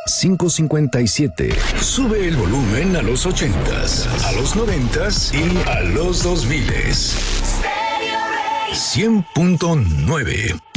557. Sube el volumen a los 80s, a los 90s y a los 2000s. 100.9